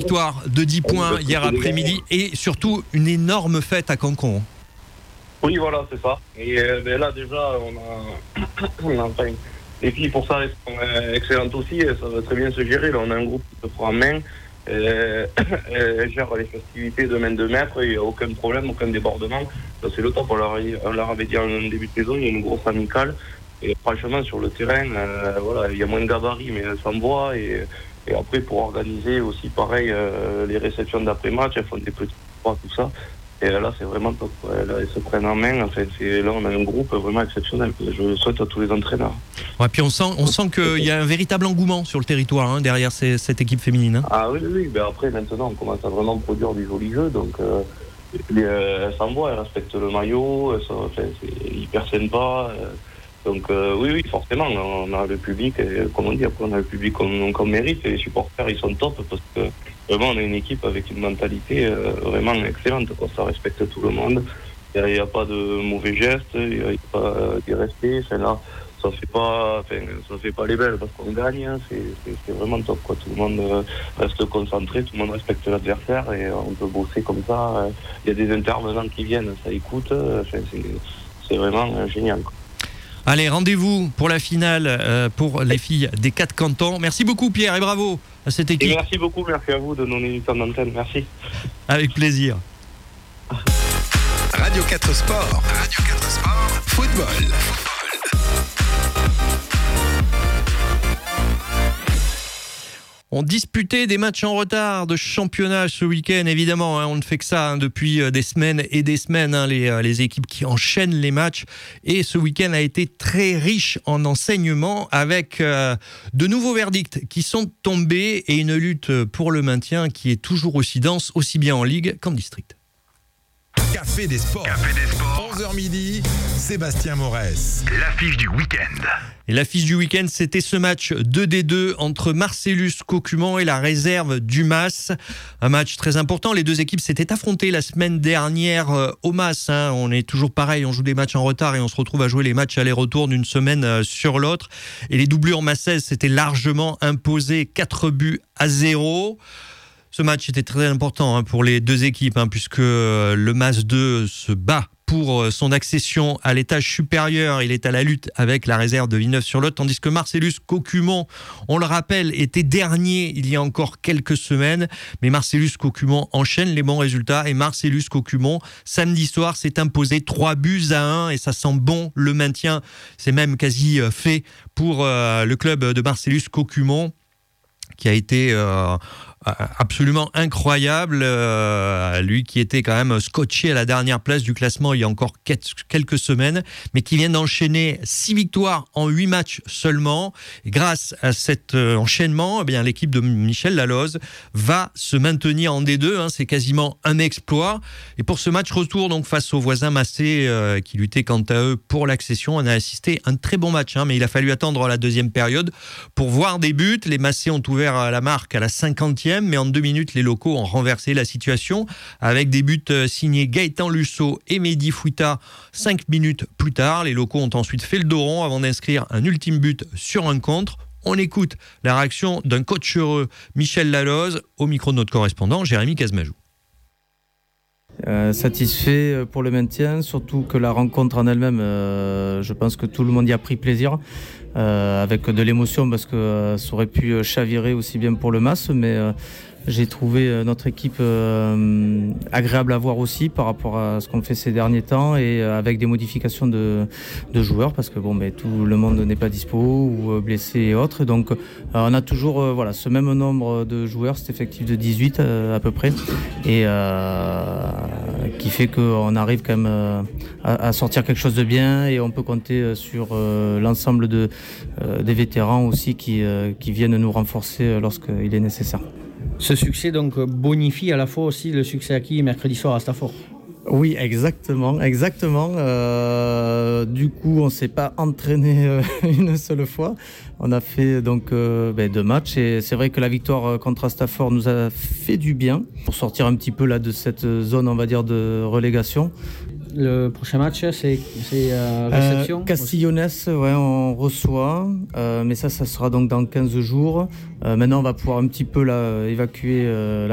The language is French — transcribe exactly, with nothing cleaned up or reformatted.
victoire de dix points hier après-midi et surtout une énorme fête à Cancon. Oui, voilà, c'est ça. Et euh, ben là, déjà, on a, on a enfin, les filles, pour ça, elles sont euh, excellentes aussi. Ça va très bien se gérer. Là, on a un groupe qui se prend en main. Euh, elles gèrent les festivités de main de maître. Il n'y a aucun problème, aucun débordement. Ça, c'est le top. On leur, on leur avait dit en début de saison, il y a une grosse amicale. Et franchement, sur le terrain, euh, voilà, il y a moins de gabarit, mais elles s'envoient. Et, et après, pour organiser aussi, pareil, euh, les réceptions d'après-match, elles font des petits poids, tout ça. Et là, c'est vraiment top. Là, ils se prennent en main. En fait, c'est, là, on a un groupe vraiment exceptionnel. Je le souhaite à tous les entraîneurs. Ouais, puis on sent, on sent qu'il y a un véritable engouement sur le territoire hein, derrière ces, cette équipe féminine. Hein. Ah oui, oui. Ben après, maintenant, on commence à vraiment produire du joli jeu. Donc, euh, les, euh, elles s'envoient, elles respectent le maillot. Elles sont, enfin, c'est hyper sympa. Euh, donc, euh, oui, oui, forcément, on a le public. Et, comme on dit, après, on a le public qu'on, qu'on mérite. Et les supporters, ils sont top parce que vraiment, on a une équipe avec une mentalité euh, vraiment excellente. Quoi. Ça respecte tout le monde. Il n'y a, a pas de mauvais gestes, il n'y a, a pas d'irrespect. Enfin, là, ça fait pas, enfin, ça fait pas les belles parce qu'on gagne. Hein. C'est, c'est, c'est vraiment top. Quoi. Tout le monde euh, reste concentré, tout le monde respecte l'adversaire et on peut bosser comme ça. Il y a des intervenants qui viennent, ça écoute. Enfin, c'est, c'est vraiment euh, génial. Quoi. Allez, rendez-vous pour la finale euh, pour les filles des quatre cantons. Merci beaucoup Pierre et bravo à cette équipe. Et merci beaucoup, merci à vous de nous donner une antenne. Merci. Avec plaisir. Radio quatre Sport. Radio quatre Sport. Football. On disputait des matchs en retard de championnat ce week-end, évidemment. Hein, on ne fait que ça hein, depuis des semaines et des semaines, hein, les, les équipes qui enchaînent les matchs. Et ce week-end a été très riche en enseignements avec euh, de nouveaux verdicts qui sont tombés et une lutte pour le maintien qui est toujours aussi dense, aussi bien en Ligue qu'en district. Café des Sports. Café des Sports. onze heures midi, Sébastien Morès. L'affiche du week-end. Et l'affiche du week-end, c'était ce match deux contre deux entre Marcellus Caucumont et la réserve du Mas. Un match très important. Les deux équipes s'étaient affrontées la semaine dernière euh, au Mas. Hein. On est toujours pareil, on joue des matchs en retard et on se retrouve à jouer les matchs aller-retour d'une semaine euh, sur l'autre. Et les doublures massaises s'étaient largement imposées quatre buts à zéro. Ce match était très important hein, pour les deux équipes, hein, puisque euh, le Mas deux se bat pour son accession à l'étage supérieur. Il est à la lutte avec la réserve de Villeneuve-sur-Lot, tandis que Marcellus Caucumont, on le rappelle, était dernier il y a encore quelques semaines. Mais Marcellus Caucumont enchaîne les bons résultats et Marcellus Caucumont, samedi soir, s'est imposé trois buts à un et ça sent bon le maintien. C'est même quasi fait pour euh, le club de Marcellus Caucumont, qui a été euh, absolument incroyable, euh, lui qui était quand même scotché à la dernière place du classement il y a encore quelques semaines, mais qui vient d'enchaîner six victoires en huit matchs seulement. Et grâce à cet euh, enchaînement, eh bien, l'équipe de Michel Laloze va se maintenir en D deux, hein, c'est quasiment un exploit. Et pour ce match retour donc face aux voisins massés euh, qui luttaient quant à eux pour l'accession, on a assisté à un très bon match, hein, mais il a fallu attendre la deuxième période pour voir des buts. Les massés ont ouvert la marque à la cinquantième, mais en deux minutes, les locaux ont renversé la situation avec des buts signés Gaëtan Lusso et Mehdi Fouita cinq minutes plus tard. Les locaux ont ensuite fait le dos rond avant d'inscrire un ultime but sur un contre. On écoute la réaction d'un coach heureux, Michel Laloze, au micro de notre correspondant, Jérémy Casmajou. Euh, satisfait pour le maintien, surtout que la rencontre en elle-même, euh, je pense que tout le monde y a pris plaisir, euh, avec de l'émotion parce que euh, ça aurait pu chavirer aussi bien pour le Mas, mais euh, j'ai trouvé notre équipe euh, agréable à voir aussi par rapport à ce qu'on fait ces derniers temps et avec des modifications de, de joueurs parce que bon, ben, tout le monde n'est pas dispo ou blessé et autres. Donc euh, on a toujours euh, voilà, ce même nombre de joueurs, cet effectif de dix-huit euh, à peu près, et euh, qui fait qu'on arrive quand même euh, à, à sortir quelque chose de bien et on peut compter sur euh, l'ensemble de, euh, des vétérans aussi qui, euh, qui viennent nous renforcer lorsqu'il est nécessaire. Ce succès donc bonifie à la fois aussi le succès acquis mercredi soir à Stafford. Oui, exactement, exactement. Euh, du coup, on ne s'est pas entraîné euh, une seule fois. On a fait donc euh, ben, deux matchs et c'est vrai que la victoire contre Stafford nous a fait du bien pour sortir un petit peu là de cette zone, on va dire, de relégation. Le prochain match, c'est, c'est euh, réception euh, Castillonnès, ouais, on reçoit, euh, mais ça, ça sera donc dans quinze jours. Euh, maintenant, on va pouvoir un petit peu là, évacuer euh, la